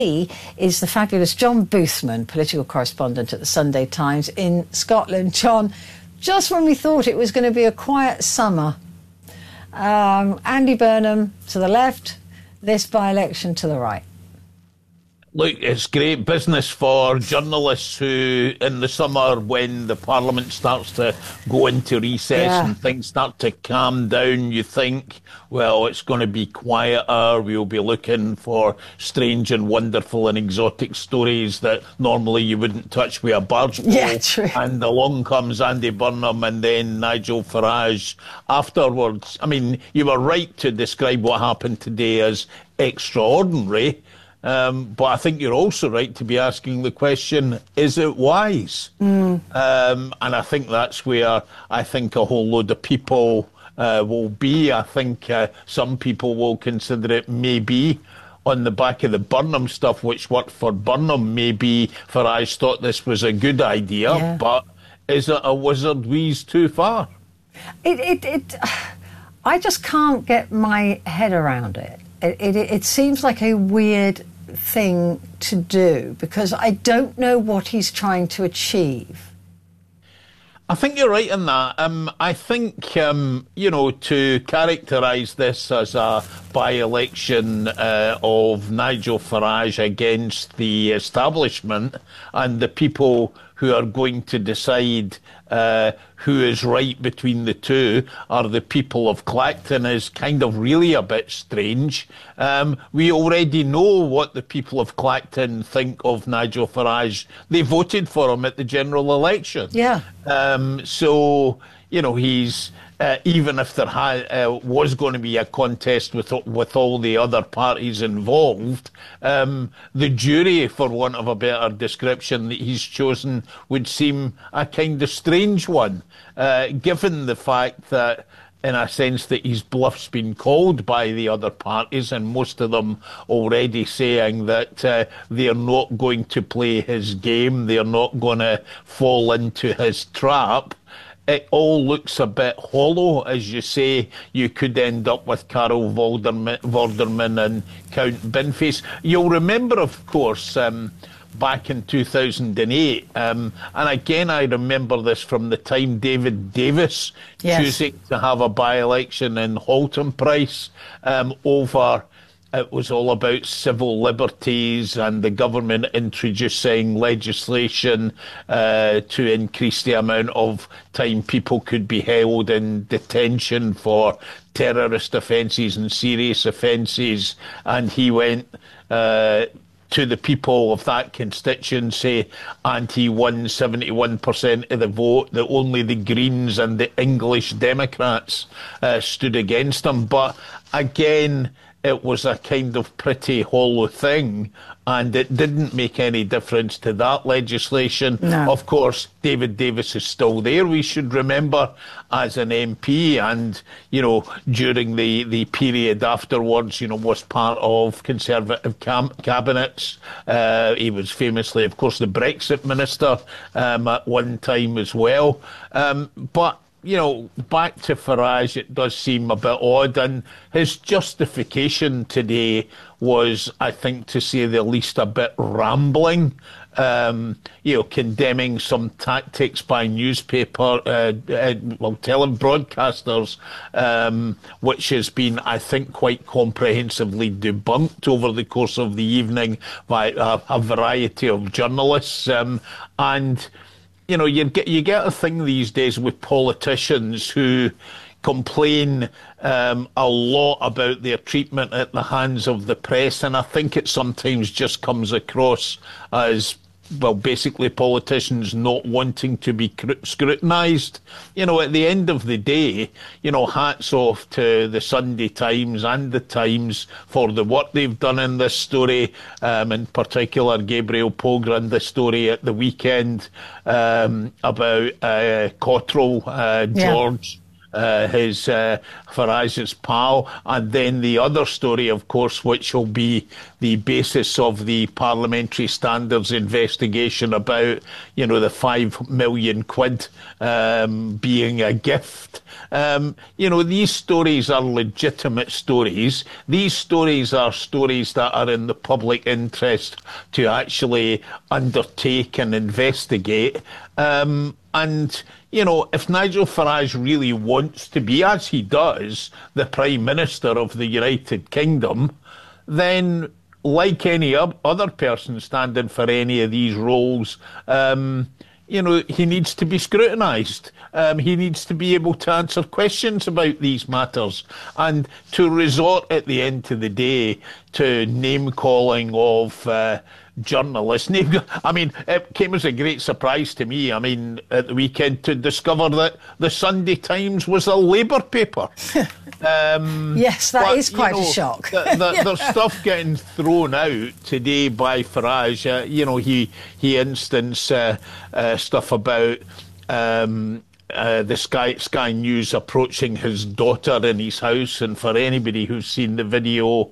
He is the fabulous John Boothman, political correspondent at the Sunday Times in Scotland. John, just when we thought it was going to be a quiet summer, Andy Burnham to the left, this by-election to the right. Look, it's great business for journalists who, in the summer, when the Parliament starts to go into recess and things start to calm down, you think, well, it's going to be quieter. We'll be looking for strange and wonderful and exotic stories that normally you wouldn't touch with a barge pole. Yeah, true. And along comes Andy Burnham and then Nigel Farage afterwards. I mean, you were right to describe what happened today as extraordinary. But I think you're also right to be asking the question, is it wise? And I think that's where I think a whole load of people will be. I think some people will consider it maybe on the back of the Burnham stuff, which worked for Burnham. Maybe Farage thought this was a good idea, but is it a wizard wheeze too far? I just can't get my head around it. It seems like a weird thing to do because I don't know what he's trying to achieve. I think you're right in that. I think, to characterise this as a by-election of Nigel Farage against the establishment and the people who are going to decide who is right between the two are the people of Clacton is kind of really a bit strange. We already know what the people of Clacton think of Nigel Farage. They voted for him at the general election. Yeah. So, he's... even if there was going to be a contest with all the other parties involved, the jury, for want of a better description, that he's chosen would seem a kind of strange one, given the fact that, in a sense, that his bluff's been called by the other parties, and most of them already saying that they're not going to play his game, they're not going to fall into his trap. It all looks a bit hollow. As you say, you could end up with Carol Vorderman and Count Binface. You'll remember, of course, back in 2008, and again I remember this from the time David Davis choosing to have a by-election in Halton Price over... It was all about civil liberties and the government introducing legislation to increase the amount of time people could be held in detention for terrorist offences and serious offences. And he went to the people of that constituency and he won 71% of the vote, that only the Greens and the English Democrats stood against him. But again... it was a kind of pretty hollow thing, and it didn't make any difference to that legislation. No. Of course, David Davis is still there, we should remember, as an MP, and, during the period afterwards, was part of Conservative cabinets. He was famously, of course, the Brexit minister at one time as well. But back to Farage, it does seem a bit odd, and his justification today was, I think, to say the least, a bit rambling, condemning some tactics by telling broadcasters, which has been, I think, quite comprehensively debunked over the course of the evening by a variety of journalists, and... you get a thing these days with politicians who complain a lot about their treatment at the hands of the press, and I think it sometimes just comes across as, well, basically politicians not wanting to be scrutinised. At the end of the day, hats off to the Sunday Times and the Times for the work they've done in this story, in particular Gabriel Pogrund, the story at the weekend about Cottrell, George, Farage's pal. And then the other story, of course, which will be the basis of the Parliamentary Standards investigation about, you know, the 5 million quid being a gift. You know, these stories are legitimate stories. These stories are stories that are in the public interest to actually undertake and investigate. And, you know, if Nigel Farage really wants to be, as he does, the Prime Minister of the United Kingdom, then, like any other person standing for any of these roles, you know, he needs to be scrutinised. He needs to be able to answer questions about these matters. And to resort at the end of the day to name-calling of journalists. I mean, it came as a great surprise to me, I mean, at the weekend to discover that the Sunday Times was a Labour paper. Yes, that is quite a shock. There's stuff getting thrown out today by Farage. You know, he instanced stuff about the Sky News approaching his daughter in his house, and for anybody who's seen the video,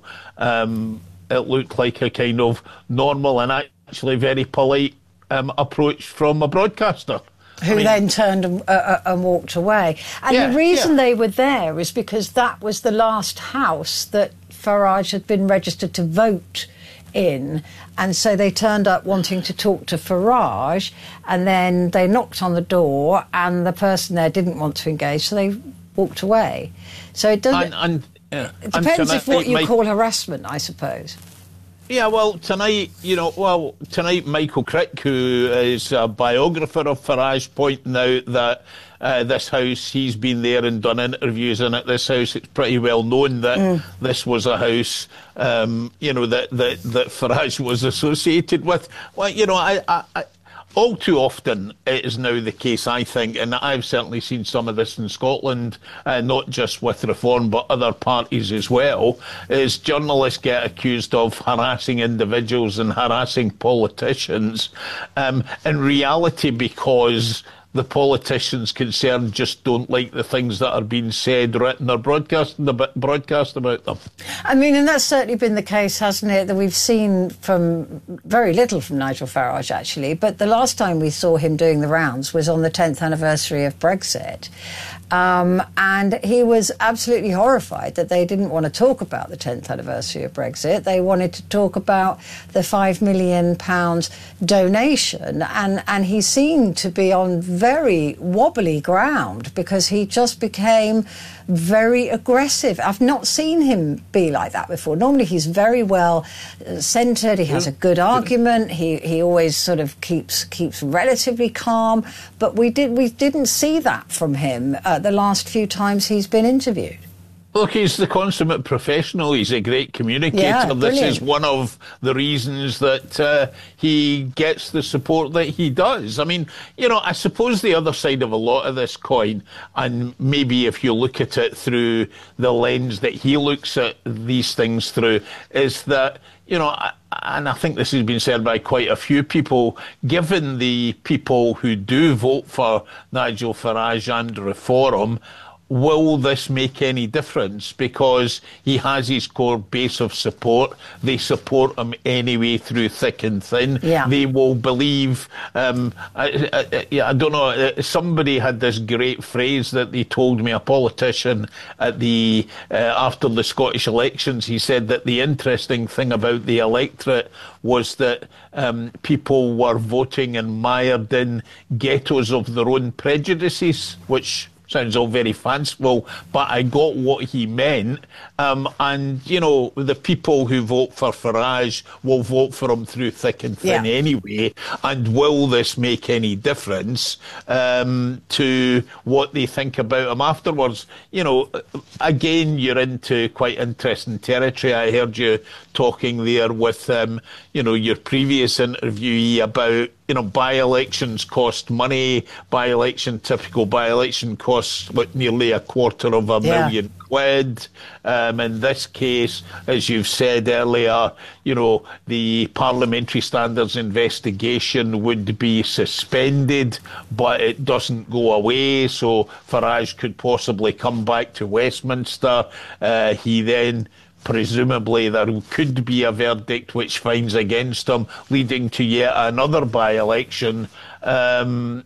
it looked like a kind of normal and actually very polite approach from a broadcaster. Who then turned and walked away. And the reason they were there is because that was the last house that Farage had been registered to vote in. And so they turned up wanting to talk to Farage, and then they knocked on the door and the person there didn't want to engage, so they walked away. So it doesn't... It depends if what you call harassment, I suppose. Yeah, well, tonight, Michael Crick, who is a biographer of Farage, pointing out that this house, he's been there and done interviews in it. This house, it's pretty well known that this was a house, you know, that Farage was associated with. Well, you know, all too often it is now the case, I think, and I've certainly seen some of this in Scotland, not just with Reform but other parties as well, is journalists get accused of harassing individuals and harassing politicians, in reality because the politicians concerned just don't like the things that are being said, written or broadcast about them. I mean, and that's certainly been the case, hasn't it, that we've seen from very little from Nigel Farage, actually. But the last time we saw him doing the rounds was on the 10th anniversary of Brexit. And he was absolutely horrified that they didn't want to talk about the 10th anniversary of Brexit. They wanted to talk about the £5 million donation. And he seemed to be on very wobbly ground because he just became very aggressive. I've not seen him be like that before. Normally he's very well centred. He has a good argument. He always sort of keeps relatively calm. But we didn't see that from him the last few times he's been interviewed. Look, he's the consummate professional. He's a great communicator. Yeah, this is one of the reasons that he gets the support that he does. I mean, you know, I suppose the other side of a lot of this coin, and maybe if you look at it through the lens that he looks at these things through, is that, you know, and I think this has been said by quite a few people, given the people who do vote for Nigel Farage and Reform, will this make any difference? Because he has his core base of support. They support him anyway through thick and thin. Yeah. They will believe. I don't know. Somebody had this great phrase that they told me. A politician at the after the Scottish elections, he said that the interesting thing about the electorate was that people were voting and mired in ghettos of their own prejudices, which sounds all very fanciful, but I got what he meant. And, you know, the people who vote for Farage will vote for him through thick and thin anyway. And will this make any difference to what they think about him afterwards? You know, again, you're into quite interesting territory. I heard you talking there with, you know, your previous interviewee about by-elections cost money. Typical by-election costs nearly £250,000 quid. In this case, as you've said earlier, the Parliamentary Standards investigation would be suspended, but it doesn't go away. So Farage could possibly come back to Westminster. He then, presumably, there could be a verdict which finds against him, leading to yet another by-election. So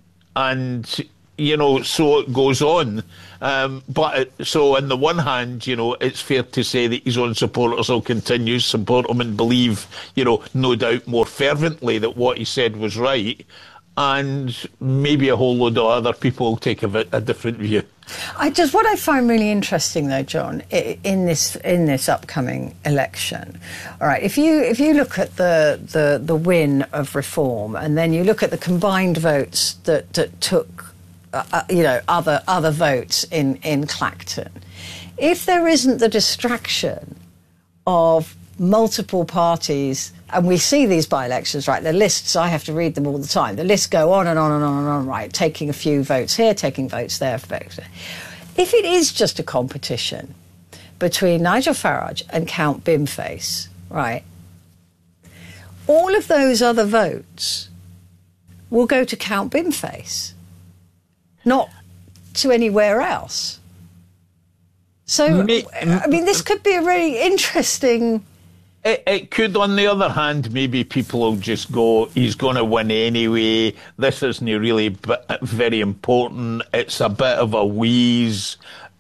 it goes on. So on the one hand, it's fair to say that his own supporters will continue to support him and believe, no doubt more fervently that what he said was right. And maybe a whole load of other people will take a different view. What I find really interesting, though, John, in this upcoming election, all right, if you look at the win of Reform, and then you look at the combined votes that took, other votes in Clacton, if there isn't the distraction of multiple parties, and we see these by-elections, right, the lists, I have to read them all the time, the lists go on and on and on and on, right, taking a few votes here, taking votes there. If it is just a competition between Nigel Farage and Count Bimface, right, all of those other votes will go to Count Bimface, not to anywhere else. So, this could be a really interesting... It could. On the other hand, maybe people will just go, he's going to win anyway. This isn't really very important. It's a bit of a wheeze.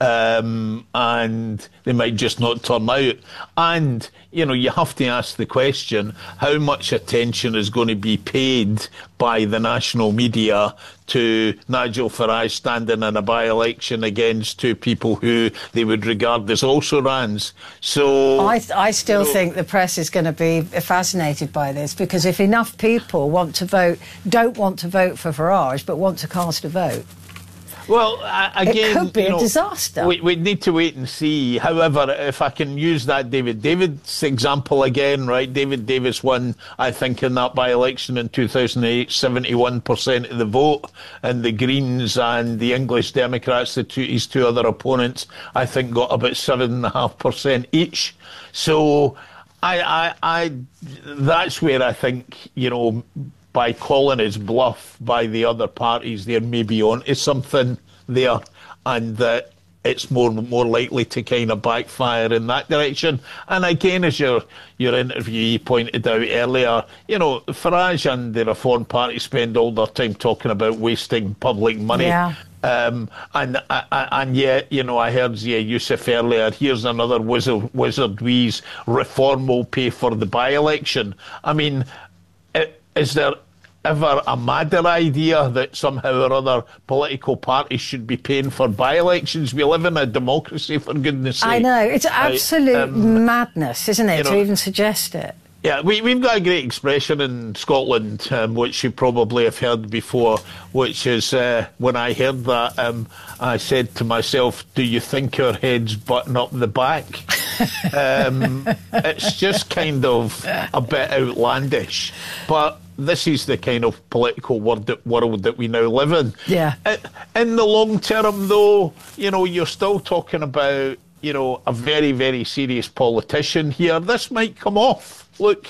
And they might just not turn out. And, you have to ask the question, how much attention is going to be paid by the national media to Nigel Farage standing in a by-election against two people who they would regard as also-rans? So I still think the press is going to be fascinated by this, because if enough people don't want to vote for Farage, but want to cast a vote, well, again, it could be a disaster. We need to wait and see. However, if I can use that David Davis example again, right? David Davis won, I think, in that by-election in 2008, 71% of the vote, and the Greens and the English Democrats, his two other opponents, I think, got about 7.5% each. So, that's where I think, by calling his bluff by the other parties, there may be onto something there, and that it's more likely to kind of backfire in that direction. And again, as your interviewee pointed out earlier, Farage and the Reform Party spend all their time talking about wasting public money. Yeah. And yet, I heard Zia Youssef earlier, here's another wizard wheeze, Reform will pay for the by-election. I mean, is there ever a madder idea that somehow or other political parties should be paying for by-elections? We live in a democracy, for goodness sake. I know, it's absolute madness, isn't it, to even suggest it? Yeah, we've got a great expression in Scotland, which you probably have heard before, which is, when I heard that, I said to myself, do you think our heads button up the back? It's just kind of a bit outlandish, but this is the kind of political world that we now live in. Yeah. In the long term, though, you're still talking about, a very, very serious politician here. This might come off. Look,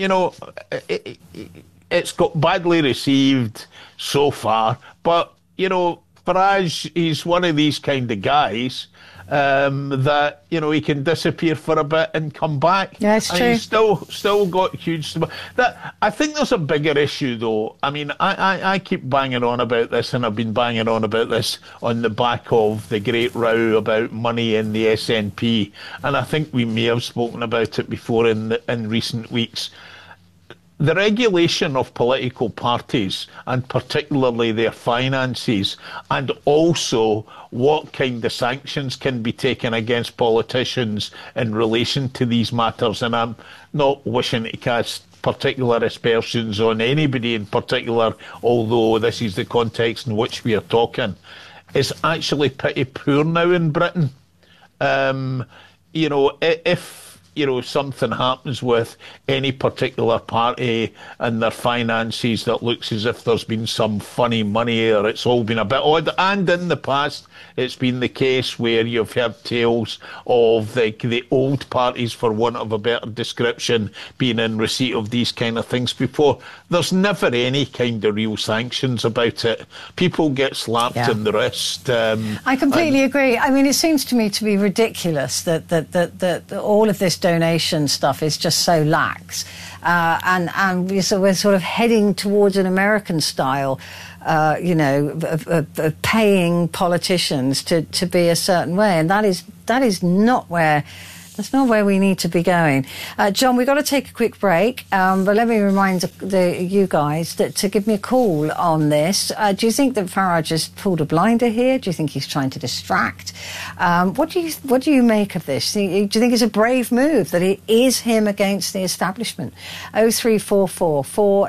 it's got badly received so far, but, Farage, he's one of these kind of guys that, he can disappear for a bit and come back. Yeah, it's true. He's still got huge... I think there's a bigger issue, though. I mean, I keep banging on about this, and I've been banging on about this on the back of the great row about money in the SNP, and I think we may have spoken about it before in recent weeks. The regulation of political parties, and particularly their finances, and also what kind of sanctions can be taken against politicians in relation to these matters, and I'm not wishing to cast particular aspersions on anybody in particular, although this is the context in which we are talking, is actually pretty poor now in Britain. If something happens with any particular party and their finances that looks as if there's been some funny money or it's all been a bit odd. And in the past, it's been the case where you've heard tales of the old parties, for want of a better description, being in receipt of these kind of things before. There's never any kind of real sanctions about it. People get slapped in the wrist. I completely agree. I mean, it seems to me to be ridiculous that all of this donation stuff is just so lax, and we're sort of heading towards an American style, paying politicians to be a certain way, and that is not where. That's not where we need to be going. John, we've got to take a quick break, but let me remind you guys to give me a call on this. Do you think that Farage has pulled a blinder here? Do you think he's trying to distract? What do you make of this? Do you think it's a brave move, that it is him against the establishment? 0344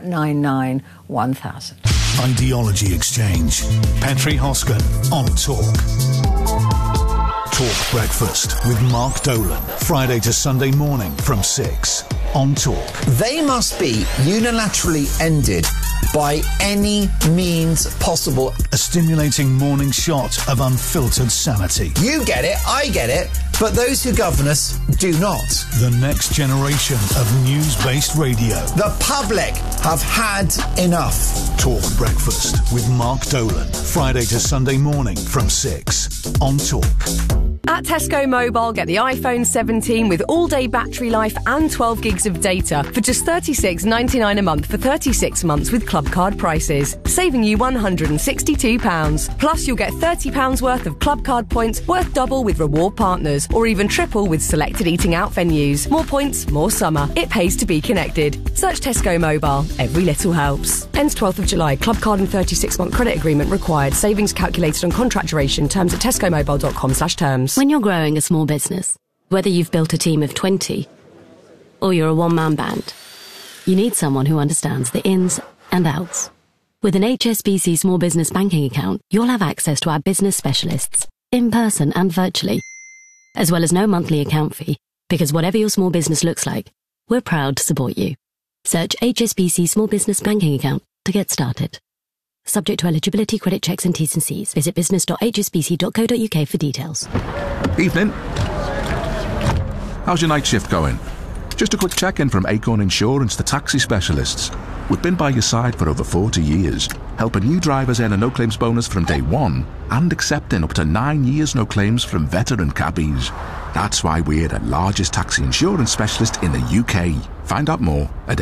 499 1000. Ideology Exchange. Petri Hoskin on Talk. Talk Breakfast with Mark Dolan. Friday to Sunday morning from 6 on Talk. They must be unilaterally ended by any means possible. A stimulating morning shot of unfiltered sanity. You get it, I get it, but those who govern us do not. The next generation of news-based radio. The public have had enough. Talk Breakfast with Mark Dolan. Friday to Sunday morning from 6 on Talk. At Tesco Mobile, get the iPhone 17 with all-day battery life and 12 gigs of data for just $36.99 a month for 36 months with Club Card prices, saving you £162. Plus, you'll get £30 worth of Club Card points worth double with reward partners, or even triple with selected eating out venues. More points, more summer. It pays to be connected. Search Tesco Mobile. Every little helps. Ends 12th of July. Club Card and 36-month credit agreement required. Savings calculated on contract duration. Terms at tescomobile.com/terms. When you're growing a small business, whether you've built a team of 20 or you're a one-man band, you need someone who understands the ins and outs. With an HSBC Small Business Banking account, you'll have access to our business specialists, in person and virtually, as well as no monthly account fee, because whatever your small business looks like, we're proud to support you. Search HSBC Small Business Banking account to get started. Subject to eligibility, credit checks and T's and C's. Visit business.hsbc.co.uk for details. Evening. How's your night shift going? Just a quick check-in from Acorn Insurance, the taxi specialists. We've been by your side for over 40 years, helping new drivers earn a no-claims bonus from day one and accepting up to 9 years no claims from veteran cabbies. That's why we're the largest taxi insurance specialist in the UK. Find out more at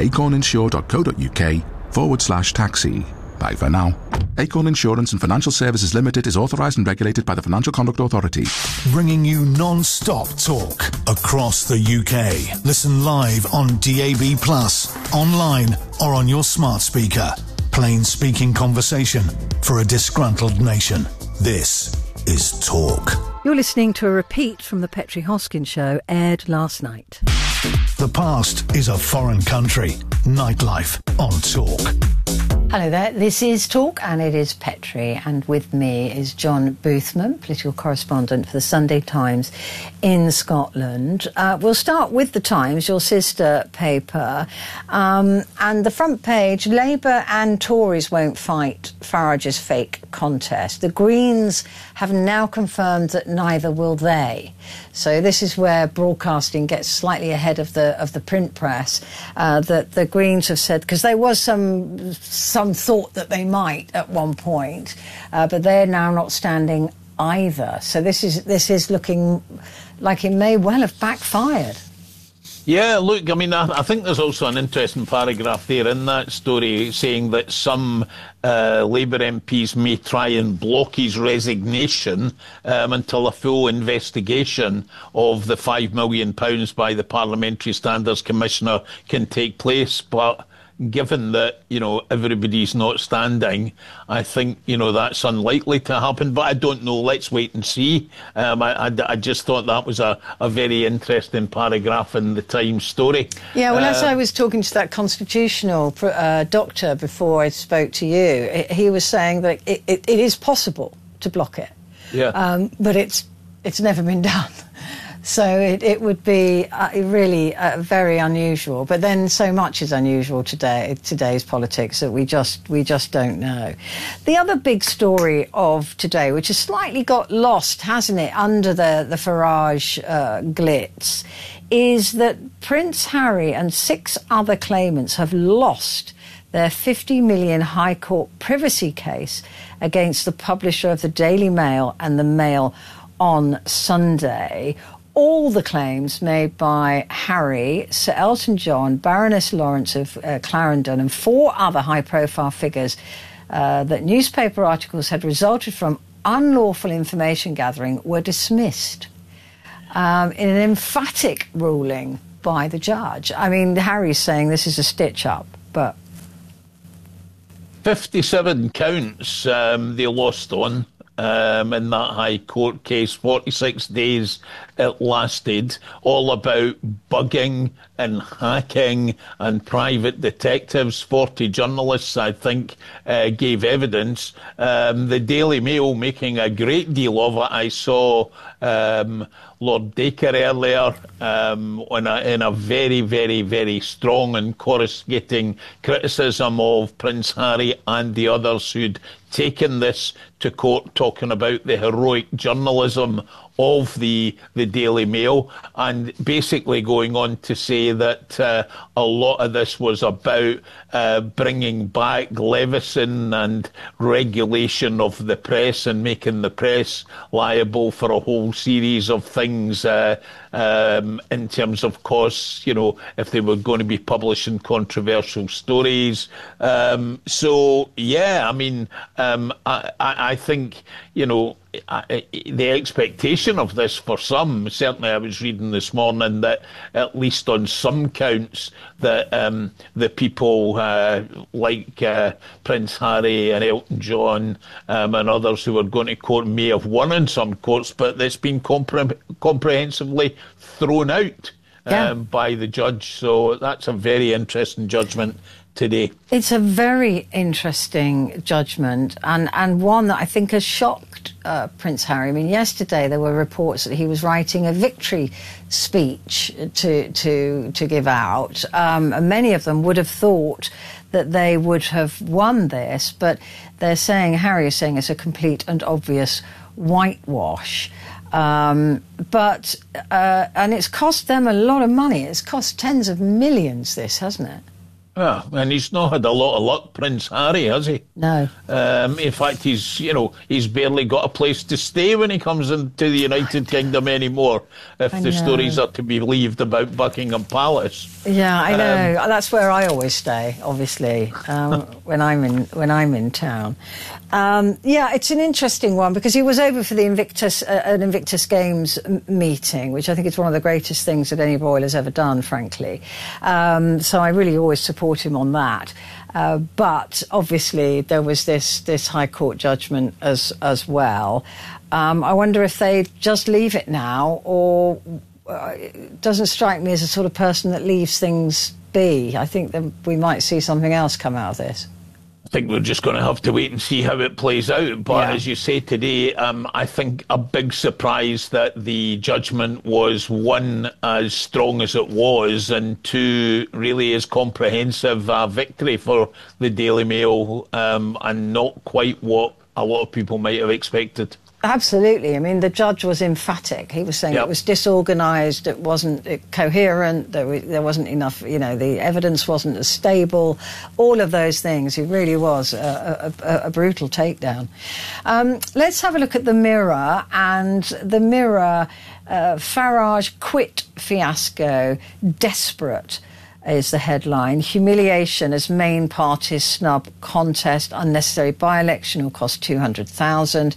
acorninsure.co.uk/taxi. Bye for now. Acorn Insurance and Financial Services Limited is authorised and regulated by the Financial Conduct Authority. Bringing you non-stop talk across the UK. Listen live on DAB+, online or on your smart speaker. Plain speaking conversation for a disgruntled nation. This is Talk. You're listening to a repeat from the Petri Hoskin show, aired last night. The past is a foreign country. Nightlife on Talk. Hello there, this is Talk and it is Petri, and with me is John Boothman, political correspondent for the Sunday Times in Scotland. We'll start with the Times, your sister paper, and the front page: Labour and Tories won't fight Farage's fake contest. The Greens have now confirmed that neither will they. So this is where broadcasting gets slightly ahead of the print press, that the Greens have said, because there was some thought that they might at one point, but they're now not standing either. So this is looking like it may well have backfired. Yeah, look, I mean, I think there's also an interesting paragraph there in that story saying that some Labour MPs may try and block his resignation until a full investigation of the £5 million by the Parliamentary Standards Commissioner can take place. But given that, everybody's not standing, I think, that's unlikely to happen. But I don't know. Let's wait and see. I just thought that was a very interesting paragraph in the Times story. Yeah, well, as I was talking to that constitutional doctor before I spoke to you, he was saying that it is possible to block it. Yeah. But it's never been done. So it would be really very unusual. But then so much is unusual today's politics that we just don't know. The other big story of today, which has slightly got lost, hasn't it, under the Farage glitz, is that Prince Harry and 6 other claimants have lost their $50 million High Court privacy case against the publisher of the Daily Mail and the Mail on Sunday. All the claims made by Harry, Sir Elton John, Baroness Lawrence of Clarendon and 4 other high-profile figures that newspaper articles had resulted from unlawful information gathering were dismissed in an emphatic ruling by the judge. I mean, Harry's saying this is a stitch-up, but 57 counts they lost on in that High Court case. 46 days it lasted, all about bugging and hacking and private detectives. 40 journalists, I think, gave evidence. The Daily Mail making a great deal of it. I saw Lord Dacre earlier in a very, very, very strong and coruscating criticism of Prince Harry and the others who'd taken this to court, talking about the heroic journalism of the Daily Mail, and basically going on to say that a lot of this was about bringing back Leveson and regulation of the press and making the press liable for a whole series of things in terms of costs, you know, if they were going to be publishing controversial stories. So, yeah, I mean, I think, you know, the expectation of this for some, certainly I was reading this morning that at least on some counts that the people like Prince Harry and Elton John and others who were going to court may have won in some courts, but that's been comprehensively thrown out by the judge. So that's a very interesting judgment today. It's a very interesting judgment, and one that I think has shocked Prince Harry. I mean, yesterday there were reports that he was writing a victory speech to give out. And many of them would have thought that they would have won this, but Harry is saying it's a complete and obvious whitewash. And it's cost them a lot of money. It's cost tens of millions, this, hasn't it? Yeah, and he's not had a lot of luck, Prince Harry, has he? No. In fact, he's barely got a place to stay when he comes into the United Kingdom anymore, if the stories are to be believed about Buckingham Palace. Yeah, I know. That's where I always stay, obviously, when I'm in town. Yeah, it's an interesting one because he was over for the an Invictus Games meeting, which I think is one of the greatest things that any royal has ever done, frankly. So I really always support him on that. But obviously there was this High Court judgment as well. I wonder if they just leave it now, or it doesn't strike me as a sort of person that leaves things be. I think that we might see something else come out of this. I think we're just going to have to wait and see how it plays out. But as you say today, I think a big surprise that the judgment was, one, as strong as it was, and two, really as comprehensive a victory for the Daily Mail, and not quite what a lot of people might have expected. Absolutely. I mean, the judge was emphatic. He was saying it was disorganised, it wasn't coherent, there wasn't enough, the evidence wasn't as stable, all of those things. It really was a brutal takedown. Let's have a look at the Mirror, and the Mirror, Farage quit fiasco, desperate is the headline. Humiliation as main party's snub contest. Unnecessary by-election will cost 200,000.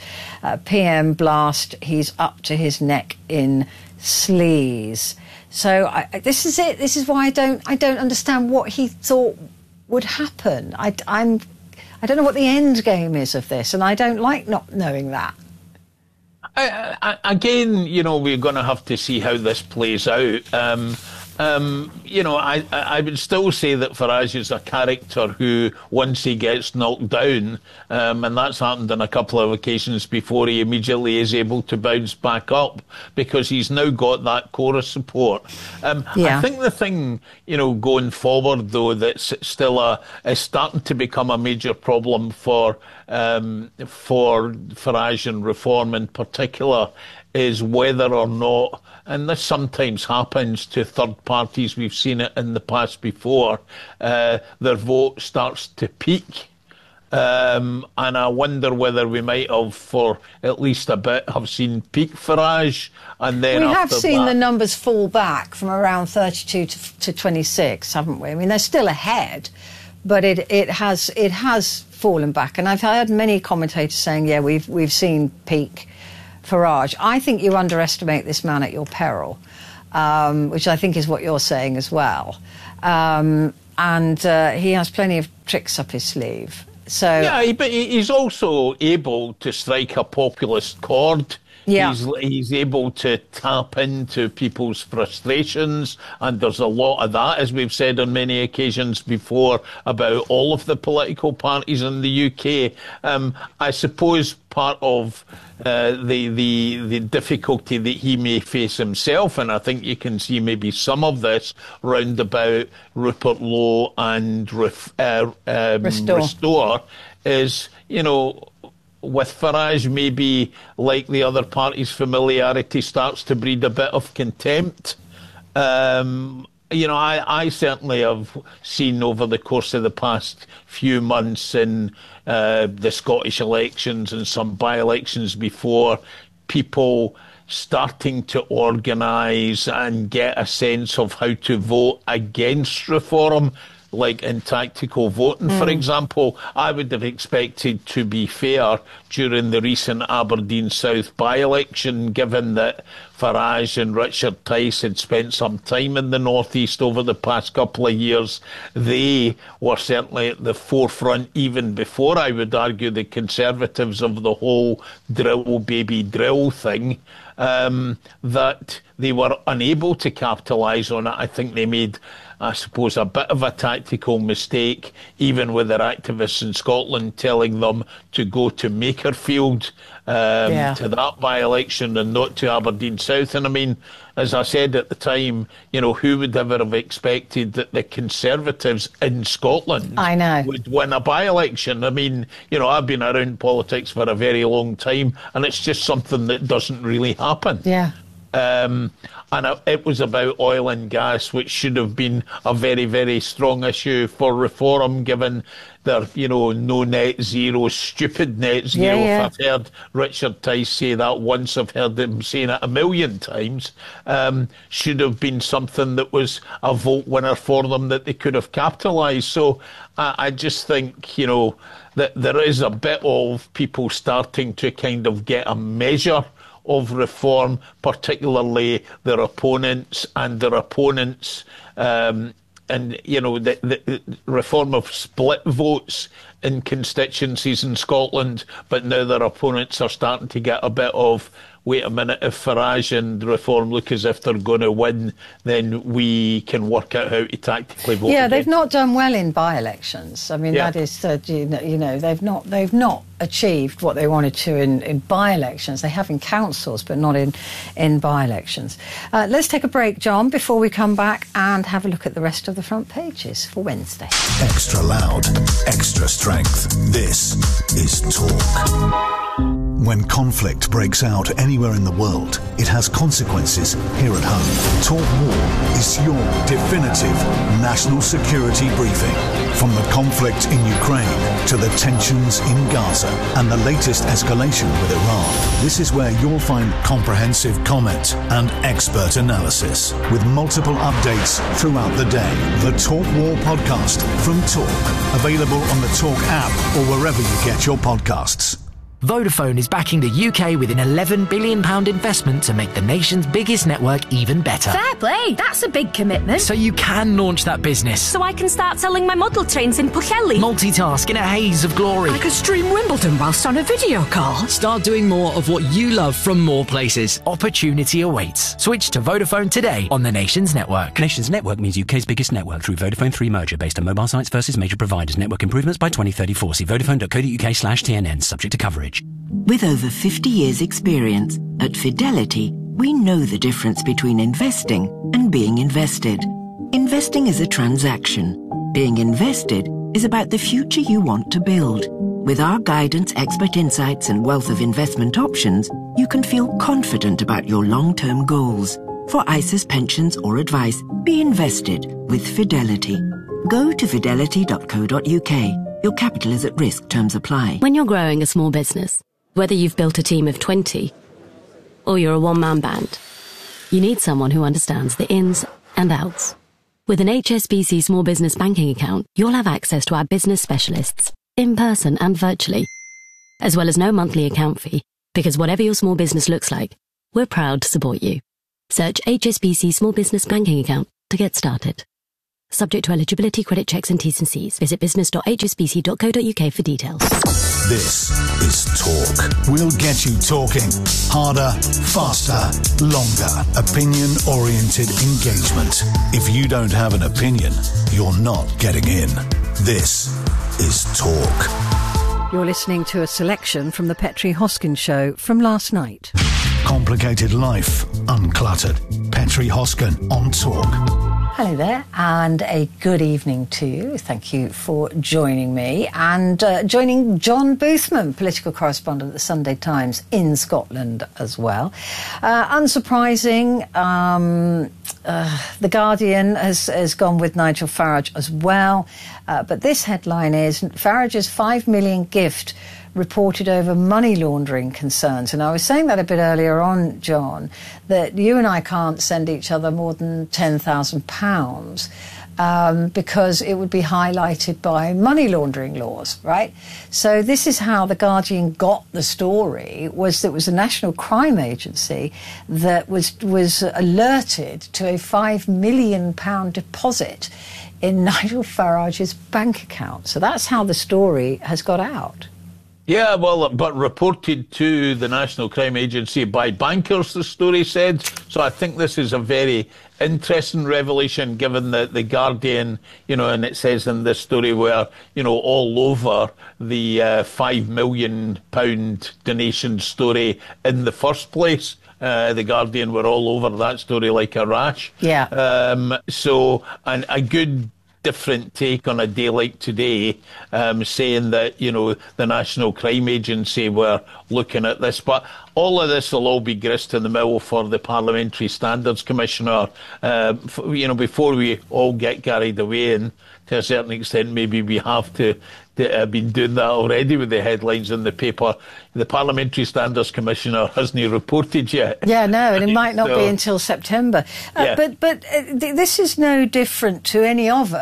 PM blast. He's up to his neck in sleaze. So this is it. This is why I don't understand what he thought would happen. I don't know what the end game is of this, and I don't like not knowing that. Again, we're going to have to see how this plays out. I would still say that Farage is a character who, once he gets knocked down, and that's happened on a couple of occasions before, he immediately is able to bounce back up because he's now got that core of support. I think the thing, going forward, though, that's still is starting to become a major problem for Farage and Reform in particular is whether or not, and this sometimes happens to third parties, we've seen it in the past before, their vote starts to peak. And I wonder whether we might have, for at least a bit, have seen peak Farage, and then we after have seen that, the numbers fall back from around 32 to 26, haven't we? I mean, they're still ahead, but it has fallen back. And I've heard many commentators saying, yeah, we've seen peak Farage. I think you underestimate this man at your peril, which I think is what you're saying as well. And he has plenty of tricks up his sleeve. So yeah, but he's also able to strike a populist chord. Yeah. He's able to tap into people's frustrations, and there's a lot of that, as we've said on many occasions before, about all of the political parties in the UK. I suppose part of the difficulty that he may face himself, and I think you can see maybe some of this round about Rupert Lowe and Restore, is, with Farage, maybe, like the other parties, familiarity starts to breed a bit of contempt. I certainly have seen over the course of the past few months in the Scottish elections and some by-elections before, people starting to organise and get a sense of how to vote against reform, like in tactical voting, for example. I would have expected, to be fair, during the recent Aberdeen South by-election, given that Farage and Richard Tice had spent some time in the North East over the past couple of years, they were certainly at the forefront, even before, I would argue, the Conservatives, of the whole drill baby drill thing, that they were unable to capitalise on it. I think they made, I suppose, a bit of a tactical mistake, even with their activists in Scotland telling them to go to Makerfield to that by-election and not to Aberdeen South. And I mean, as I said at the time, who would ever have expected that the Conservatives in Scotland would win a by-election? I mean, I've been around politics for a very long time, and it's just something that doesn't really happen. Yeah. And it was about oil and gas, which should have been a very, very strong issue for Reform, given their, no net zero, stupid net zero. Yeah. If I've heard Richard Tice say that once, I've heard him saying it 1,000,000 times. Should have been something that was a vote winner for them that they could have capitalised. So I just think, that there is a bit of people starting to kind of get a measure of Reform, particularly their opponents, and their opponents, the Reform of split votes in constituencies in Scotland, but now their opponents are starting to get a bit of, wait a minute, if Farage and Reform look as if they're going to win, then we can work out how to tactically vote. Yeah, they've not done well in by-elections. I mean, that is, they've not achieved what they wanted to in by-elections. They have in councils, but not in by-elections. Let's take a break, John, before we come back and have a look at the rest of the front pages for Wednesday. Extra loud, extra strength. This is Talk. When conflict breaks out anywhere in the world, it has consequences here at home. Talk War is your definitive national security briefing. From the conflict in Ukraine to the tensions in Gaza and the latest escalation with Iran, this is where you'll find comprehensive comment and expert analysis with multiple updates throughout the day. The Talk War podcast from Talk, available on the Talk app or wherever you get your podcasts. Vodafone is backing the UK with an £11 billion investment to make the nation's biggest network even better. Fair play, that's a big commitment. So you can launch that business. So I can start selling my model trains in Pwllheli. Multitask in a haze of glory. I could stream Wimbledon whilst on a video call. Start doing more of what you love from more places. Opportunity awaits. Switch to Vodafone today on the nation's network. Nation's network means UK's biggest network through Vodafone 3 merger based on mobile sites versus major providers. Network improvements by 2034. See vodafone.co.uk/TNN, subject to coverage. With over 50 years' experience, at Fidelity, we know the difference between investing and being invested. Investing is a transaction. Being invested is about the future you want to build. With our guidance, expert insights, and wealth of investment options, you can feel confident about your long-term goals. For ISAs, pensions, or advice, be invested with Fidelity. Go to fidelity.co.uk. Your capital is at risk. Terms apply. When you're growing a small business, whether you've built a team of 20 or you're a one-man band, you need someone who understands the ins and outs. With an HSBC small business banking account, you'll have access to our business specialists, in person and virtually, as well as no monthly account fee, because whatever your small business looks like, we're proud to support you. Search HSBC Small Business Banking Account to get started. Subject to eligibility, credit checks and T's and C's. Visit business.hsbc.co.uk for details. This is Talk. We'll get you talking. Harder, faster, longer. Opinion-oriented engagement. If you don't have an opinion, you're not getting in. This is Talk. You're listening to a selection from the Petrie Hoskin Show from last night. Complicated life, uncluttered. Petrie Hoskin on Talk. Hello there, and a good evening to you. Thank you for joining me and joining John Boothman, political correspondent at the Sunday Times in Scotland as well. Unsurprising, The Guardian has gone with Nigel Farage as well. But this headline is Farage's £5 million gift reported over money laundering concerns. And I was saying that a bit earlier on, John, that you and I can't send each other more than £10,000 because it would be highlighted by money laundering laws, right? So this is how The Guardian got the story, was that it was a National Crime Agency that was alerted to a £5 million deposit in Nigel Farage's bank account. So that's how the story has got out. Yeah, well, but reported to the National Crime Agency by bankers, the story said. So I think this is a very interesting revelation, given that The Guardian, and it says in this story where, all over the £5 million donation story in the first place. The Guardian were all over that story like a rash. Yeah. So, and a good different take on a day like today, saying that, the National Crime Agency were looking at this. But all of this will all be grist in the mill for the Parliamentary Standards Commissioner. Before we all get carried away, and to a certain extent maybe we have to been doing that already with the headlines in the paper. The Parliamentary Standards Commissioner hasn't reported yet. Yeah, no, and it might not be until September. Yeah. But this is no different to any of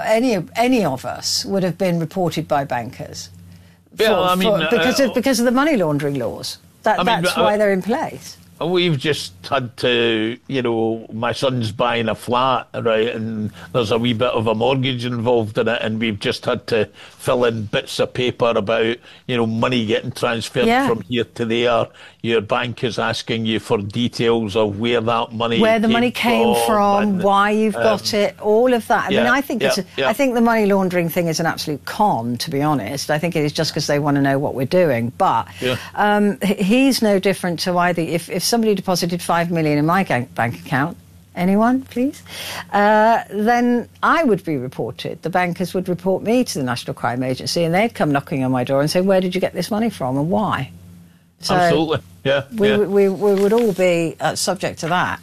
us would have been reported by bankers. Because of the money laundering laws. That's why they're in place. We've just had to, my son's buying a flat, right, and there's a wee bit of a mortgage involved in it, and we've just had to fill in bits of paper about, money getting transferred from here to there. Your bank is asking you for details of where that money came from, and, why you've got it, all of that. I think I think the money laundering thing is an absolute con, to be honest. I think it is just because they want to know what we're doing. But he's no different to either. If somebody deposited $5 million in my bank account, anyone, please, then I would be reported. The bankers would report me to the National Crime Agency, and they'd come knocking on my door and say, where did you get this money from and why? So absolutely, yeah. We would all be subject to that.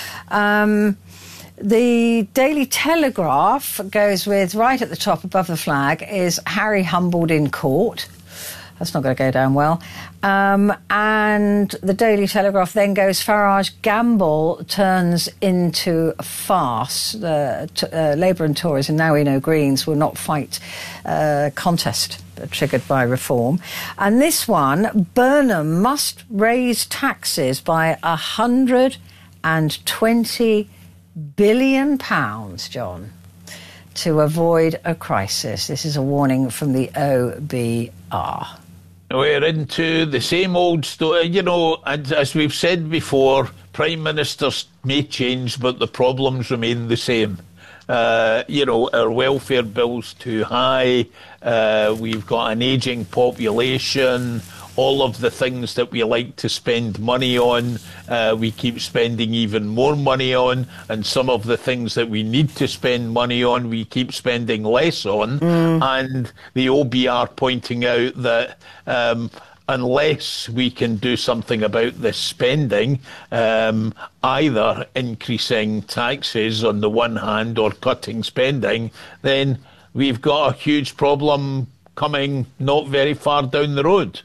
The Daily Telegraph goes with, right at the top above the flag, is Harry humbled in court. That's not going to go down well. And the Daily Telegraph then goes, Farage gamble turns into a farce. Labour and Tories, and now we know Greens, will not fight contest triggered by reform. And this one, Burnham must raise taxes by £120 billion, John, to avoid a crisis. This is a warning from the OBR. We're into the same old story. You know, as we've said before, Prime Ministers may change, but the problems remain the same. You know, our welfare bill's too high. We've got an ageing population. All of the things that we like to spend money on, we keep spending even more money on, and some of the things that we need to spend money on, we keep spending less on. And the OBR pointing out that unless we can do something about this spending, either increasing taxes on the one hand or cutting spending, then we've got a huge problem coming not very far down the road.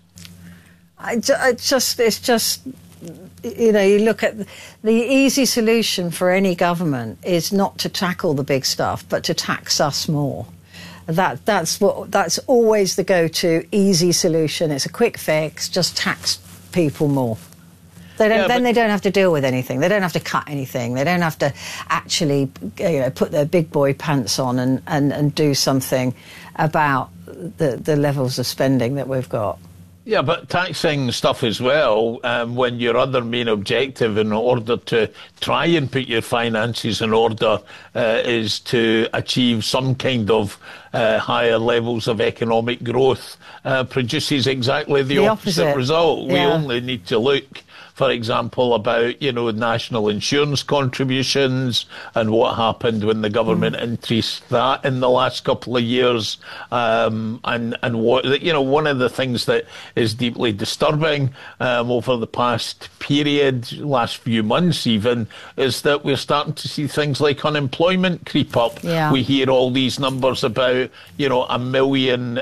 It's just, you know, you look at the easy solution for any government is not to tackle the big stuff, but to tax us more. That's always the go-to easy solution. It's a quick fix. Just tax people more. They don't have to deal with anything. They don't have to cut anything. They don't have to actually, you know, put their big boy pants on and do something about the levels of spending that we've got. Yeah, but taxing stuff as well, when your other main objective in order to try and put your finances in order is to achieve some kind of higher levels of economic growth, produces exactly the opposite result. Yeah. We only need to look, for example, about, you know, national insurance contributions and what happened when the government increased that in the last couple of years. And what, you know, one of the things that is deeply disturbing over the past period, last few months even, is that we're starting to see things like unemployment creep up. Yeah. We hear all these numbers about, you know, 1 million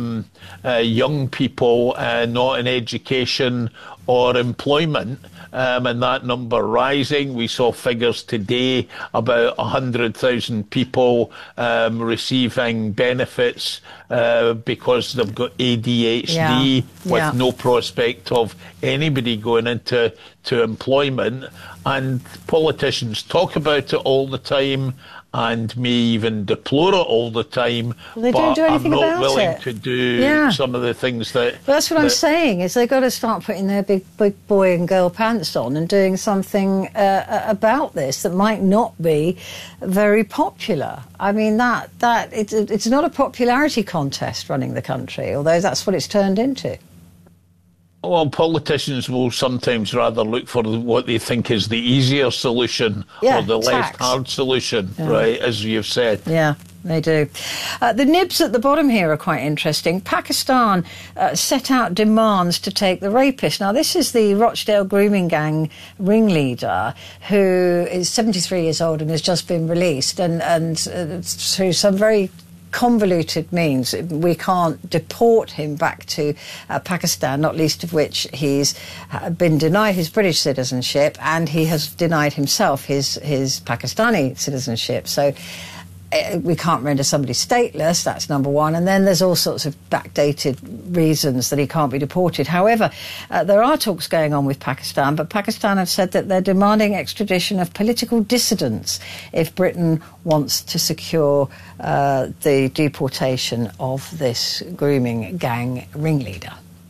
young people not in education or employment, and that number rising. We saw figures today about 100,000 people receiving benefits because they've got ADHD with no prospect of anybody going into employment. And politicians talk about it all the time and may even deplore it all the time, they don't do anything I'm not about willing it. to do some of the things that... Well, that's what I'm saying, is they've got to start putting their big boy and girl pants on and doing something about this that might not be very popular. I mean, it's not a popularity contest running the country, although that's what it's turned into. Well, politicians will sometimes rather look for what they think is the easier solution or the less hard solution, right, as you've said. Yeah, they do. The nibs at the bottom here are quite interesting. Pakistan set out demands to take the rapist. Now, this is the Rochdale grooming gang ringleader who is 73 years old and has just been released. And through some very convoluted means, we can't deport him back to Pakistan, not least of which he's been denied his British citizenship and he has denied himself his Pakistani citizenship. So we can't render somebody stateless, that's number one. And then there's all sorts of backdated reasons that he can't be deported. However, there are talks going on with Pakistan, but Pakistan have said that they're demanding extradition of political dissidents if Britain wants to secure the deportation of this grooming gang ringleader.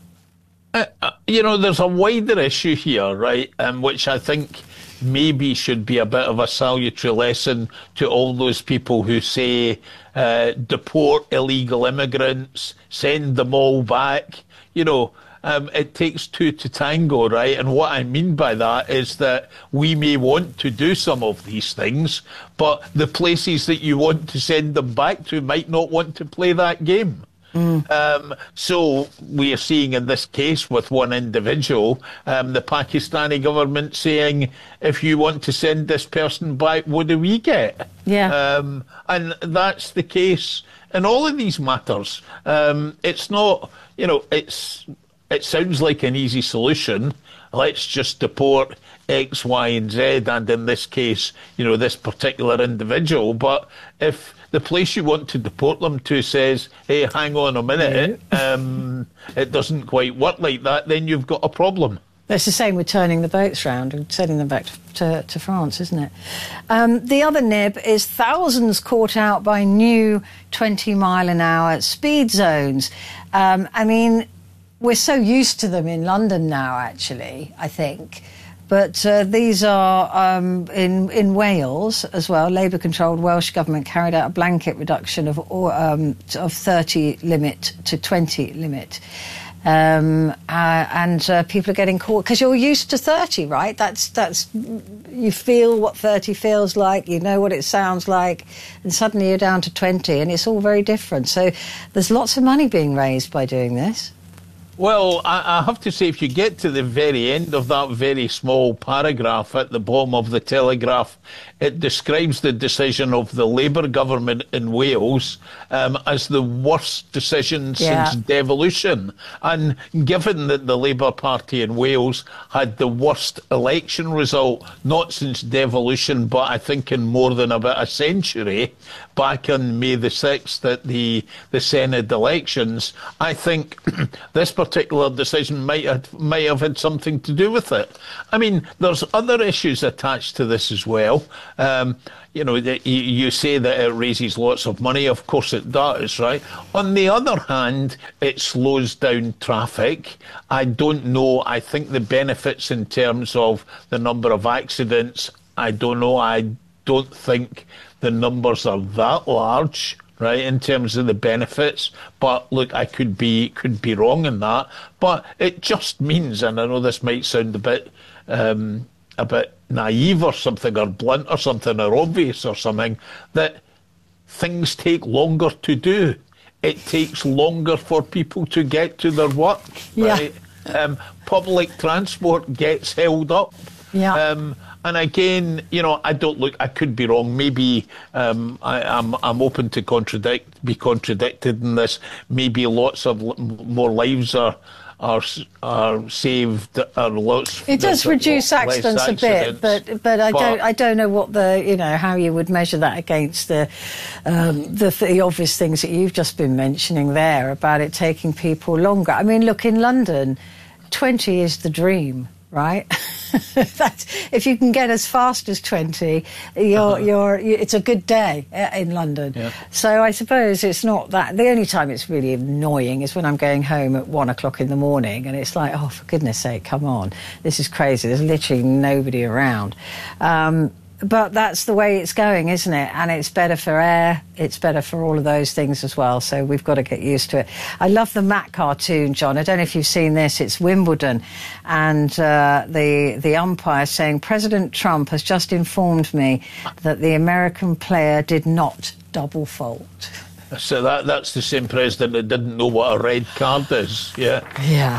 You know, there's a wider issue here, right, which I think maybe should be a bit of a salutary lesson to all those people who say deport illegal immigrants, send them all back. You know, it takes two to tango, right? And what I mean by that is that we may want to do some of these things, but the places that you want to send them back to might not want to play that game. So we are seeing in this case with one individual, the Pakistani government saying, if you want to send this person back, what do we get? Yeah. And that's the case in all of these matters. It's not, it sounds like an easy solution. Let's just deport X, Y, and Z, and in this case, this particular individual. But if the place you want to deport them to says, hey, hang on a minute, it doesn't quite work like that, then you've got a problem. It's the same with turning the boats round and sending them back to France, isn't it? The other nib is thousands caught out by new 20-mile-an-hour speed zones. I mean, we're so used to them in London now, actually, I think. But these are in Wales as well. Labour-controlled Welsh government carried out a blanket reduction of 30 limit to 20 limit. And people are getting caught because you're used to 30, right? That's you feel what 30 feels like, you know what it sounds like, and suddenly you're down to 20, and it's all very different. So there's lots of money being raised by doing this. Well, I have to say, if you get to the very end of that very small paragraph at the bottom of the Telegraph, it describes the decision of the Labour government in Wales as the worst decision since devolution. And given that the Labour Party in Wales had the worst election result, not since devolution, but I think in more than about a century, back on May the 6th at the Senate elections, I think this particular decision might have had something to do with it. I mean, there's other issues attached to this as well. You say that it raises lots of money. Of course it does, right? On the other hand, it slows down traffic. I don't know. I think the benefits in terms of the number of accidents, I don't know. I don't think the numbers are that large, right, in terms of the benefits. But look, I could be wrong in that. But it just means, and I know this might sound a bit naive or something, or blunt or something, or obvious or something, that things take longer to do. It takes longer for people to get to their work, right? Public transport gets held up. And again, I could be wrong. Maybe I'm open to be contradicted in this. Maybe lots of more lives are saved, or lots. It does reduce accidents a bit, but I don't know what how you would measure that against the obvious things that you've just been mentioning there about it taking people longer. I mean, look, in London, 20 is the dream. Right, if you can get as fast as 20, it's a good day in London. So I suppose it's not that. The only time it's really annoying is when I'm going home at 1 o'clock in the morning, and it's like, oh, for goodness sake, come on, this is crazy. There's literally nobody around. But that's the way it's going, isn't it? And it's better for air. It's better for all of those things as well. So we've got to get used to it. I love the Mac cartoon, John. I don't know if you've seen this. It's Wimbledon. And the umpire saying, President Trump has just informed me that the American player did not double fault. So that's the same president that didn't know what a red card is. Yeah.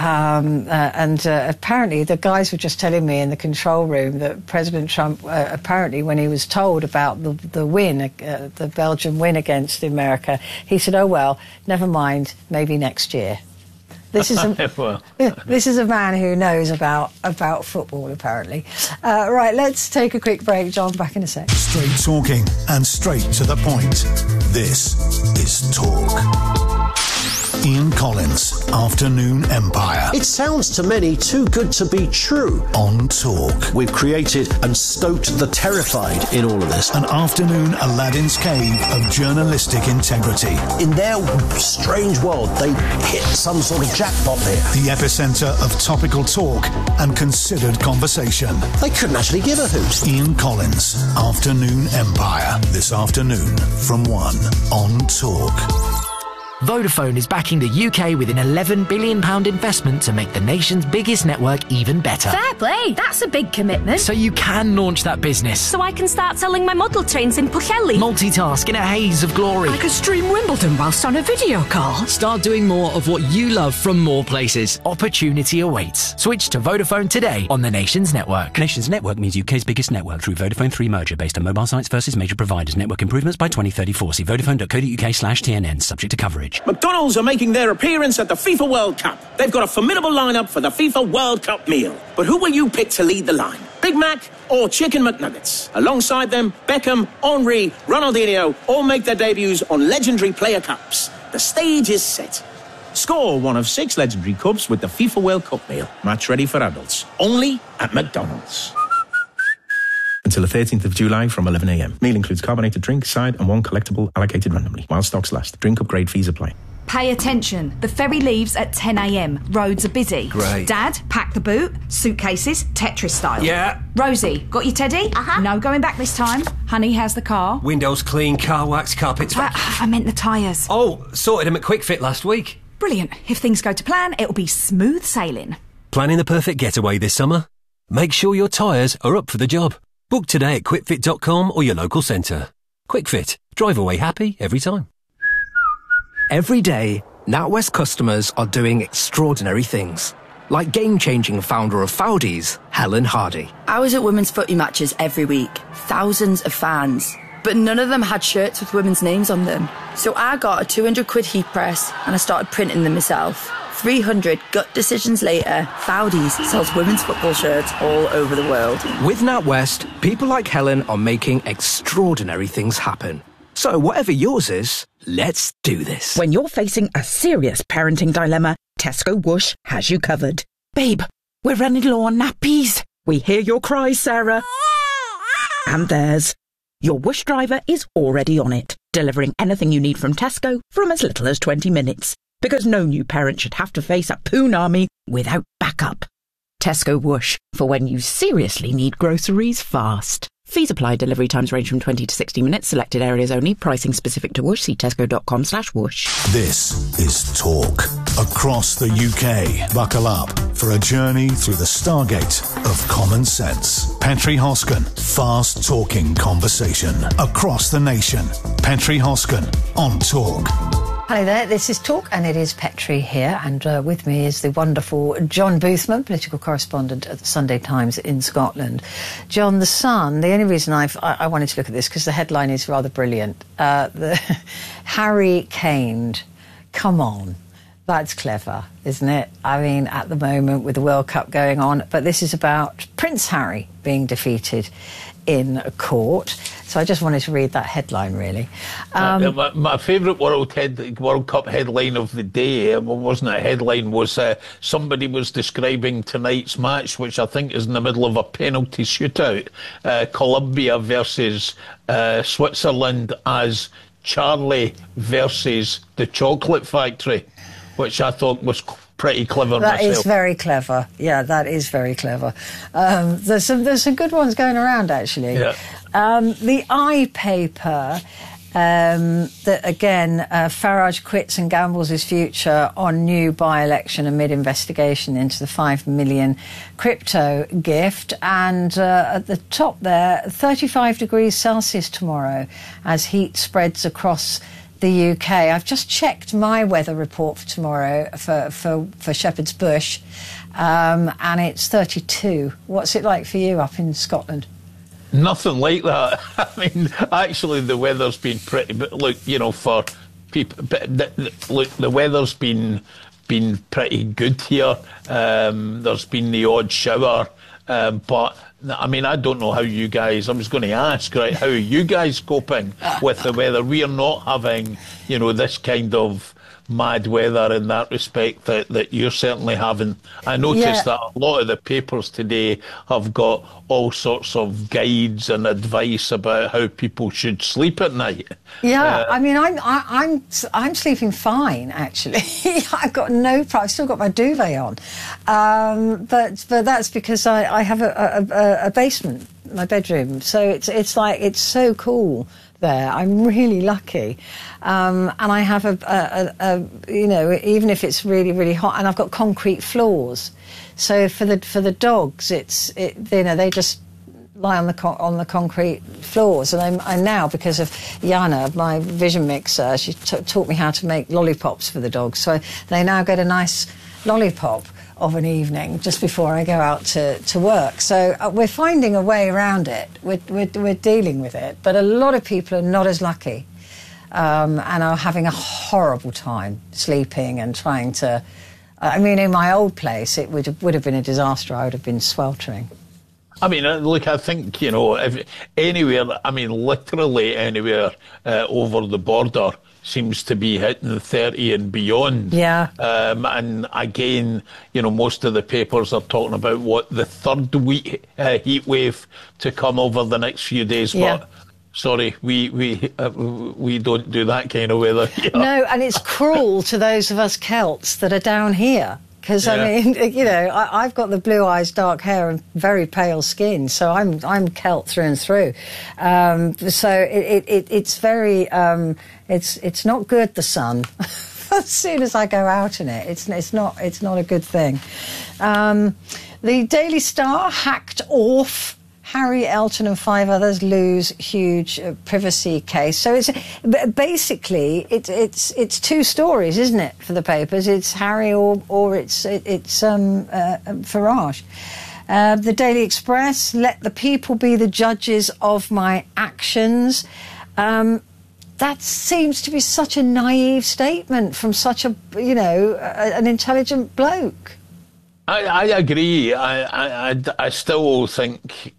Apparently the guys were just telling me in the control room that President Trump, apparently when he was told about the win, the Belgian win against America, he said, oh, well, never mind, maybe next year. This is this is a man who knows about football, apparently. Right, let's take a quick break. John, back in a sec. Straight talking and straight to the point. This is Talk. Ian Collins, Afternoon Empire. It sounds to many too good to be true. On Talk. We've created and stoked the terrified in all of this. An afternoon Aladdin's cave of journalistic integrity. In their strange world, they hit some sort of jackpot there. The epicentre of topical talk and considered conversation. They couldn't actually give a hoot. Ian Collins, Afternoon Empire. This afternoon from 1 on Talk. Vodafone is backing the UK with an £11 billion investment to make the nation's biggest network even better. Fair play, that's a big commitment. So you can launch that business. So I can start selling my model trains in Pwllheli. Multitask in a haze of glory. I could stream Wimbledon whilst on a video call. Start doing more of what you love from more places. Opportunity awaits. Switch to Vodafone today on the nation's network. Nation's network means UK's biggest network through Vodafone 3 merger based on mobile sites versus major providers. Network improvements by 2034. See vodafone.co.uk/TNN. Subject to coverage. McDonald's are making their appearance at the FIFA World Cup. They've got a formidable lineup for the FIFA World Cup meal. But who will you pick to lead the line? Big Mac or Chicken McNuggets? Alongside them, Beckham, Henry, Ronaldinho all make their debuts on legendary player cups. The stage is set. Score one of 6 legendary cups with the FIFA World Cup meal. Match ready for adults. Only at McDonald's. Until the 13th of July from 11 a.m. Meal includes carbonated drink, side and one collectible allocated randomly. While stocks last. Drink upgrade fees apply. Pay attention. The ferry leaves at 10 a.m. Roads are busy. Great. Dad, pack the boot. Suitcases, Tetris style. Yeah. Rosie, got your teddy? Uh-huh. No going back this time. Honey, how's the car? Windows clean, car wax, carpets. I meant the tyres. Oh, sorted them at Quick Fit last week. Brilliant. If things go to plan, it'll be smooth sailing. Planning the perfect getaway this summer? Make sure your tyres are up for the job. Book today at quickfit.com or your local centre. Quick Fit. Drive away happy every time. Every day, NatWest customers are doing extraordinary things. Like game-changing founder of Foudies, Helen Hardy. I was at women's footy matches every week. Thousands of fans. But none of them had shirts with women's names on them. So I got a 200 quid heat press and I started printing them myself. 300 gut decisions later, Foudies sells women's football shirts all over the world. With NatWest, people like Helen are making extraordinary things happen. So whatever yours is, let's do this. When you're facing a serious parenting dilemma, Tesco Whoosh has you covered. Babe, we're running low on nappies. We hear your cries, Sarah. And theirs. Your Whoosh driver is already on it, delivering anything you need from Tesco from as little as 20 minutes. Because no new parent should have to face a poon army without backup. Tesco Whoosh, for when you seriously need groceries fast. Fees apply. Delivery times range from 20 to 60 minutes. Selected areas only. Pricing specific to Whoosh. See tesco.com/whoosh. This is Talk across the UK. Buckle up for a journey through the stargate of common sense. Petri Hoskin, fast talking conversation across the nation. Petri Hoskin on Talk. Hello there, this is Talk and it is Petri here, and with me is the wonderful John Boothman, political correspondent at the Sunday Times in Scotland. John, The Sun, the only reason I wanted to look at this because the headline is rather brilliant. Harry caned. Come on. That's clever, isn't it? I mean, at the moment with the World Cup going on, but this is about Prince Harry being defeated in court. So I just wanted to read that headline, really. My favourite World Cup headline of the day, wasn't a headline, was somebody was describing tonight's match, which I think is in the middle of a penalty shootout, Colombia versus Switzerland, as Charlie versus the Chocolate Factory, which I thought was pretty clever myself. That is very clever. Yeah, that is very clever. There's some good ones going around, actually. Yeah. The iPaper, that again, Farage quits and gambles his future on new by-election amid investigation into the 5 million crypto gift. And at the top there, 35 degrees Celsius tomorrow as heat spreads across the UK. I've just checked my weather report for tomorrow for Shepherd's Bush, and it's 32. What's it like for you up in Scotland? Nothing like that. I mean, actually, the weather's been pretty. But look, you know, for people, look, the weather's been pretty good here. There's been the odd shower, but I mean, I don't know how you guys. I was going to ask, right? How are you guys coping with the weather? We are not having, you know, this kind of mad weather in that respect that you're certainly having. I noticed that a lot of the papers today have got all sorts of guides and advice about how people should sleep at night. Yeah, I mean, I'm sleeping fine, actually. I've got no problem. I've still got my duvet on, but that's because I have a basement, my bedroom. So it's like it's so cool there. I'm really lucky. And I have even if it's really, really hot, and I've got concrete floors. So for the dogs, they just lie on the concrete floors. And I'm now, because of Yana, my vision mixer, she taught me how to make lollipops for the dogs. So they now get a nice lollipop of an evening just before I go out to work. So we're finding a way around it. We're dealing with it. But a lot of people are not as lucky and are having a horrible time sleeping and trying to... in my old place, it would have been a disaster. I would have been sweltering. I mean, look, I think, if anywhere, literally anywhere over the border seems to be hitting 30 and beyond. Yeah. And again, most of the papers are talking about the third heat wave to come over the next few days. Yeah. But sorry, we don't do that kind of weather here. No, and it's cruel to those of us Celts that are down here. Because, I've got the blue eyes, dark hair and very pale skin, so I'm Celt through and through. So it's very... It's not good, the sun. As soon as I go out in it, it's not a good thing. The Daily Star hacked off. Harry, Elton and 5 others lose huge privacy case. So it's basically it's two stories, isn't it, for the papers? It's Harry or it's Farage. The Daily Express, let the people be the judges of my actions. That seems to be such a naive statement from such an intelligent bloke. I agree. I still think,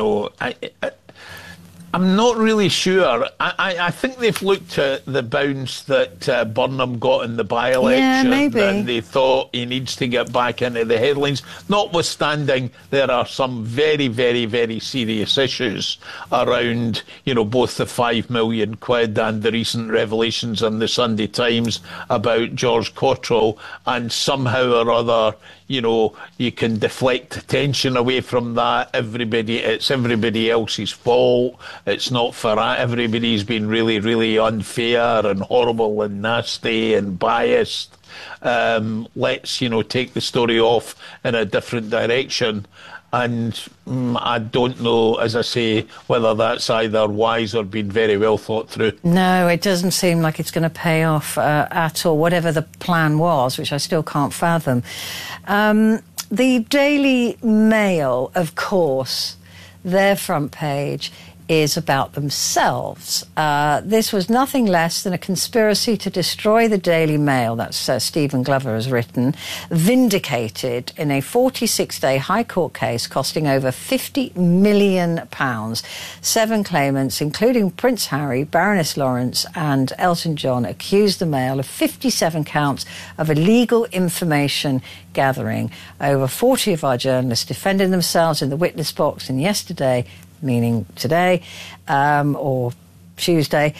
I'm not really sure. I think they've looked at the bounce that Burnham got in the by-election. Yeah, maybe. And they thought he needs to get back into the headlines. Notwithstanding, there are some very, very, very serious issues around, both the 5 million quid and the recent revelations in the Sunday Times about George Cottrell, and somehow or other, you can deflect attention away from that. It's everybody else's fault. It's not for everybody's been really, really unfair and horrible and nasty and biased. Let's, take the story off in a different direction. And I don't know, as I say, whether that's either wise or been very well thought through. No, it doesn't seem like it's going to pay off at all, whatever the plan was, which I still can't fathom. The Daily Mail, of course, their front page is about themselves. This was nothing less than a conspiracy to destroy the Daily Mail, that's Stephen Glover has written, vindicated in a 46-day High Court case costing over £50 million. 7 claimants, including Prince Harry, Baroness Lawrence and Elton John, accused the Mail of 57 counts of illegal information gathering. Over 40 of our journalists defended themselves in the witness box, and yesterday, meaning today, or Tuesday,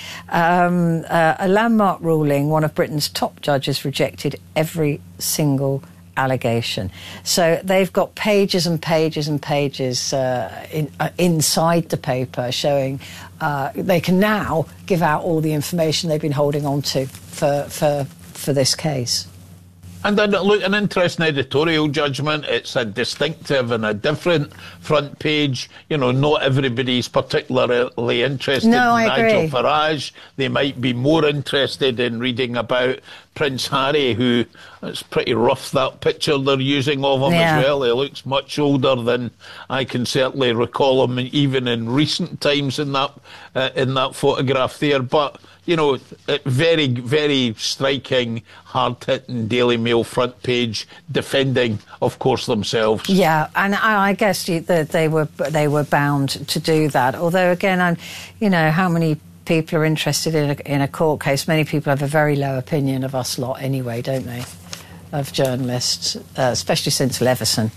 a landmark ruling, one of Britain's top judges rejected every single allegation. So they've got pages and pages and pages inside the paper showing they can now give out all the information they've been holding on to for this case. And then, look, an interesting editorial judgment. It's a distinctive and a different front page. Not everybody's particularly interested in Nigel Farage. They might be more interested in reading about Prince Harry, who, it's pretty rough, that picture they're using of him as well. He looks much older than I can certainly recall him, even in recent times in that photograph there. But, very, very striking, hard-hitting Daily Mail front page, defending, of course, themselves. Yeah, and I guess they were bound to do that. Although, again, how many people are interested in a court case? Many people have a very low opinion of us lot anyway, don't they? Of journalists, especially since Leveson.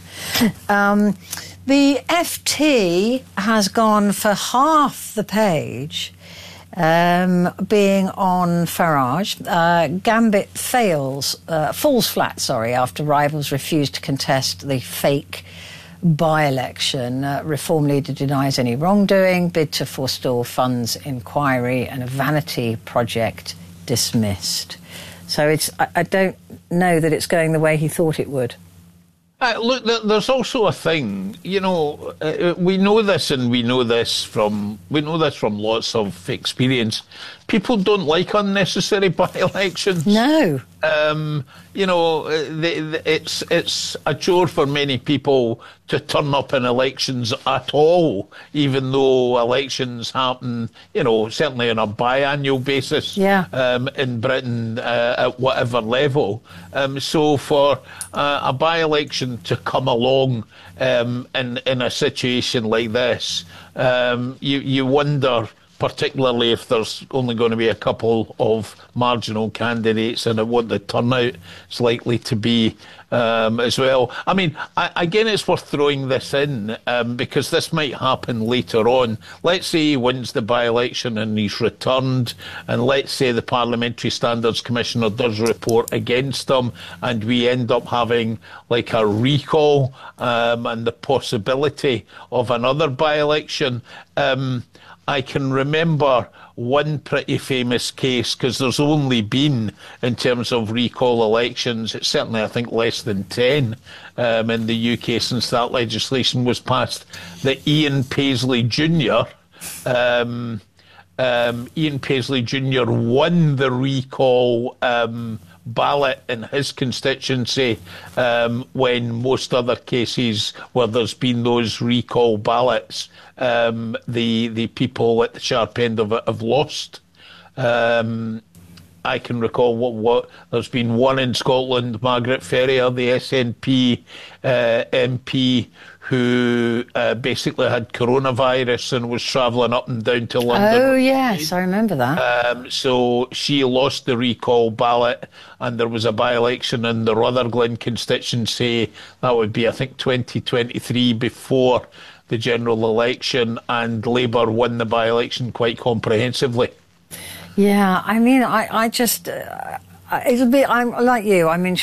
The FT has gone for half the page, being on Farage. Gambit falls flat, after rivals refused to contest the fake by-election. Reform leader denies any wrongdoing, bid to forestall funds inquiry, and a vanity project dismissed. So I don't know that it's going the way he thought it would. Look, there's also a thing, we know this, and we know this from lots of experience. People don't like unnecessary by-elections. No. It's a chore for many people to turn up in elections at all, even though elections happen, certainly on a biannual basis in Britain at whatever level. So for a by-election to come along in a situation like this, you wonder, particularly if there's only going to be a couple of marginal candidates, and what the turnout is likely to be as well. I mean, again, it's worth throwing this in because this might happen later on. Let's say he wins the by-election and he's returned, and let's say the Parliamentary Standards Commissioner does report against him, and we end up having like a recall and the possibility of another by-election. I can remember one pretty famous case, because there's only been, in terms of recall elections, it's certainly, I think, less than 10 in the UK since that legislation was passed, that Ian Paisley Jr. Ian Paisley Jr. won the recall ballot in his constituency when most other cases where there's been those recall ballots, the people at the sharp end of it have lost. I can recall what there's been one in Scotland, Margaret Ferrier, the SNP MP, who basically had coronavirus and was travelling up and down to London. Oh, yes, I remember that. So she lost the recall ballot, and there was a by-election in the Rutherglen constituency. That would be, I think, 2023, before the general election, and Labour won the by-election quite comprehensively. Yeah, I mean, I just... it'll be... I'm like you. I mean,